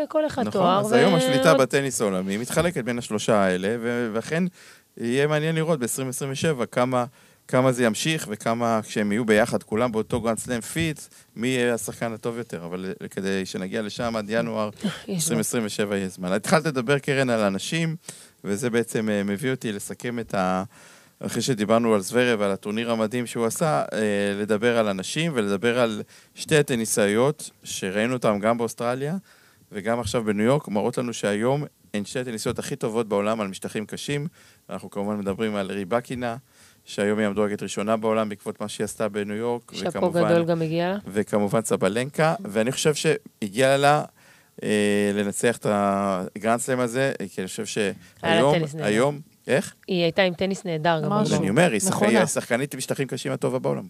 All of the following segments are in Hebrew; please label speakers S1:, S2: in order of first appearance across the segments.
S1: כל אחד
S2: נכון,
S1: תואר.
S2: אז היום השליטה בטניס העולמי מתחלקת בין השלושה האלה, ולכן יהיה מעניין לראות ב-2027 כמה זה ימשיך, וכמה כשהם יהיו ביחד, כולם באותו גרנד סלאם פיט, מי יהיה השחקן הטוב יותר, אבל כדי שנגיע לשם עד ינואר 2027 יהיה זמן. התחלת לדבר, קרן, על אנשים, וזה בעצם מביא אותי לסכם אחרי שדיברנו על זוורב ועל הטורניר המדהים שהוא עשה, לדבר על אנשים ולדבר על שתי הטניסאיות שראינו אותם גם באוסטרליה וגם עכשיו בניו יורק, מראות לנו שהיום הן שתי הטניסאיות הכי טובות בעולם על משטחים קשים. אנחנו כמובן מדברים על ריבקינה, שהיום היא המדורגת ראשונה בעולם בעקבות מה שהיא עשתה בניו יורק.
S1: שפו גדול גם הגיע לה.
S2: וכמובן סבלנקה, ואני חושב שהגיע לה לנצח את הגרנד סלאם הזה, כי אני חושב שהיום איך?
S1: היא הייתה עם טניס נהדר.
S2: אני אומר, היא שחקנית משטחים קשים הטובה בעולם.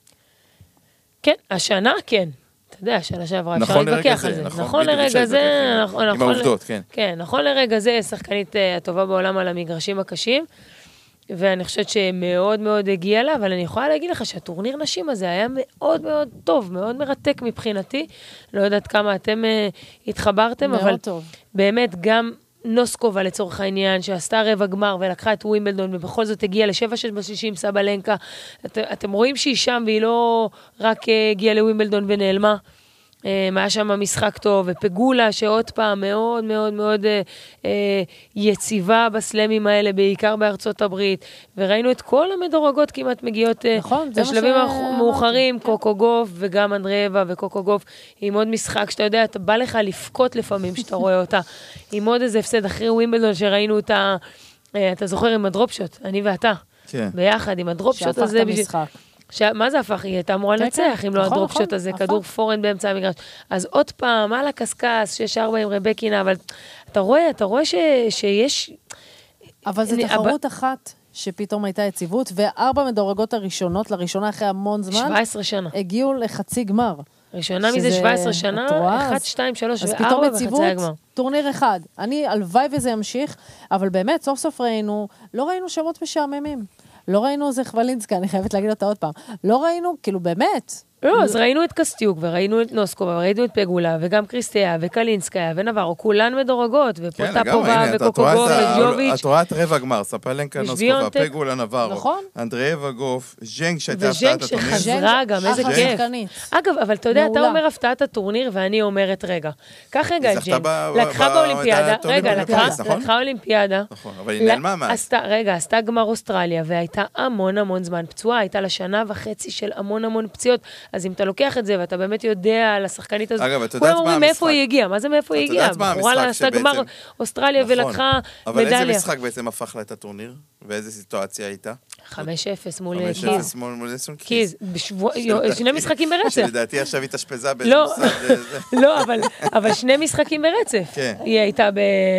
S1: כן, השנה כן. אתה יודע, שנה שעברה אפשר להתווכח על זה. נכון לרגע זה,
S2: עם העובדות, כן.
S1: כן, נכון לרגע זה, שחקנית הטובה בעולם על המגרשים הקשים, ואני חושבת שמאוד מאוד הגיע לה, אבל אני יכולה להגיד לך שהטורניר נשים הזה היה מאוד מאוד טוב, מאוד מרתק מבחינתי. לא יודעת כמה אתם התחברתם, אבל באמת גם נוסקובה לצורך העניין, שעשתה רבע גמר ולקחה את ווימבלדון, ובכל זאת הגיעה ל7-6 בשישים, סבלנקה. אתם רואים שהיא שם, והיא לא רק הגיעה לווימבלדון ונעלמה. היה שם משחק טוב, ופגולה שעוד פעם מאוד מאוד מאוד יציבה בסלמים האלה, בעיקר בארצות הברית, וראינו את כל המדורגות כמעט מגיעות לשלבים המאוחרים, קוקו גוף וגם אנדריאבה וקוקו גוף, עם עוד משחק שאתה יודע, אתה בא לך לפקוט לפעמים שאתה רואה אותה, עם עוד איזה הפסד אחרי ווימבלדון שראינו אותה, אתה זוכר עם הדרופשוט, אני ואתה, ביחד עם הדרופשוט הזה, מה זה הפך? היא הייתה אמורה לנצח, אם לא הדרופשוט הזה, כדור פורן באמצע המגרש. אז עוד פעם, על הקסקס, 6-4 עם רבקינה, אבל אתה רואה שיש...
S3: אבל זו תחרות אחת שפתאום הייתה יציבות, ו4 מדורגות הראשונות, לראשונה אחרי המון זמן,
S1: 17 שנה.
S3: הגיעו לחצי גמר.
S1: ראשונה מזה 17 שנה, 1, 2, 3 ו-4 בחצי הגמר.
S3: טורניר אחד. הלוואי וזה ימשיך, אבל באמת, סוף סוף לא ראינו שמות משעממים. לא ראינו זה חבלינסקה, אני חייבת להגיד אותה עוד פעם. לא ראינו, כאילו באמת.
S1: לא, אז ראינו את קסטיוק, וראינו את נוסקובה, וראינו את פגולה, וגם קריסטיה, וקלינסקיה, ונברו, כולן מדורגות, ופוטפובה, וקוקוגו, וג'וביץ'.
S2: את רואה את רבע גמר, ספלנקה, נוסקובה, פגולה, נברו, אנדריאבה גוף, ז'נג שהייתה הפתעת הטורניר.
S1: וז'נג שחזרה גם, איזה כיף. אגב, אבל אתה יודע, אתה אומר הפתעת הטורניר, ואני אומרת, רגע, קח רגע את ז'נג, לקחה באולימפיאדה, לקחה אולימפיאדה, רגע, עשתה גמר אוסטרליה, והייתה המון זמן פצועה, הייתה לה שנה וחצי של המון פציעות. אז אם אתה לוקח את זה, ואתה באמת יודע על השחקנית הזאת, כולם אומרים מאיפה היא הגיעה, מה זה מאיפה היא הגיעה? בחורה לה עשתה גמר אוסטרליה ולקחה מדליה.
S2: אבל איזה משחק בעצם הפך לה את הטורניר? ואיזה סיטואציה הייתה?
S1: 5-0 מול קיז.
S2: 5-0 מול
S1: קיז. שני משחקים ברצף.
S2: שלדעתי עכשיו היא תשפזה באיזה מוסד.
S1: לא, אבל שני משחקים ברצף. היא הייתה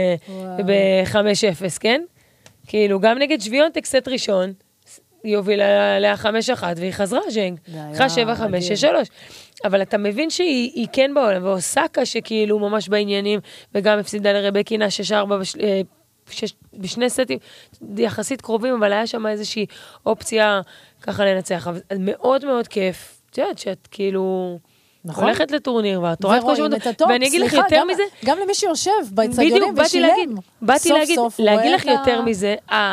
S1: ב-5-0, כן? כאילו, גם נגד שוויונטק סט ראשון, היא הובילה לה 5-1, והיא חזרה ז'נג. אחרי 7-5, 6-3. אבל אתה מבין שהיא כן בעולם, ואוסקה שכאילו ממש בעניינים, וגם הפסידה לרבקינה 6-4 בשני סטים, יחסית קרובים, אבל היה שם איזושהי אופציה ככה לנצח. אבל מאוד מאוד כיף. את יודעת שאת כאילו... הולכת לטורניר, ואת רואה את כל שבוע, ואני אגיד לך יותר מזה...
S3: גם למי שיושב באצטדיונים ושילם.
S1: באתי להגיד לך יותר מזה,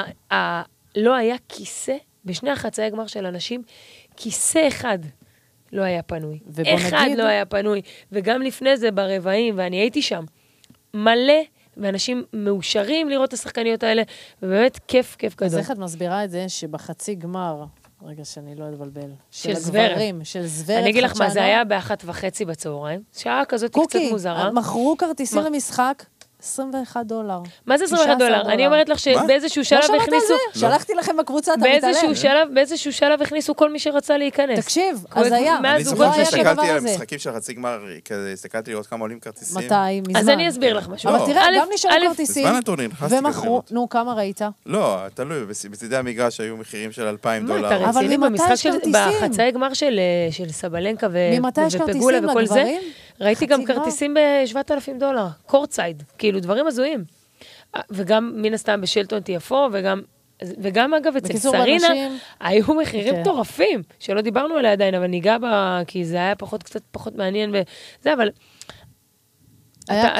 S1: לא היה כיסא, בשני החצאי גמר של אנשים, כיסא אחד לא היה פנוי. אחד לא היה פנוי. וגם לפני זה ברבעים, ואני הייתי שם, מלא, ואנשים מאושרים לראות את השחקניות האלה, ובאמת כיף גדול.
S3: אז איך את מסבירה את זה שבחצי גמר, רגע שאני לא אתבלבל,
S1: של זוורב.
S3: של זוורב.
S1: אני אגיד לך מה, זה היה ב1:30 בצהריים, שעה כזאת קצת מוזרה.
S3: קוקי, מכרו כרטיסים למשחק, $21.
S1: מה זה $21? אני אומרת לך שבאיזשהו שלב הכניסו...
S3: שלחתי לכם בקבוצה, אתה מתעלם.
S1: באיזשהו שלב הכניסו כל מי שרצה להיכנס.
S3: תקשיב, אז היה.
S2: אני זוכר שהסתכלתי על המשחקים של חצי גמר, הסתכלתי לראות כמה עולים כרטיסים.
S3: מתי? מזמן.
S1: אז אני אסביר לך משהו.
S3: אבל תראה, גם נשארו כרטיסים.
S2: בזמן הטורניר,
S3: ומכרו, נו, כמה ראית?
S2: לא, תלוי, בצדי המגרש היו מחירים של $2,000.
S3: אבל ממתי יש כרטיסים?
S1: בחצאי גמר של סבלנקה ופגולה וכל זה, ראיתי גם כרטיסים ב$7,000, קורטסייד, כאילו דברים הזויים. וגם מן הסתם בשלטון תיפו, וגם אגב אצל סרינה, היו מחירים טורפים, שלא דיברנו עליה עדיין, אבל ניגע בה, כי זה היה קצת פחות מעניין, וזה, אבל...